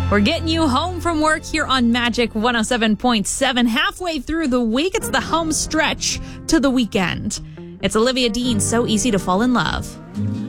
We're getting you home from work here on Magic 107.7. Halfway through the week, it's the home stretch to the weekend. It's Olivia Dean, So Easy to Fall in Love.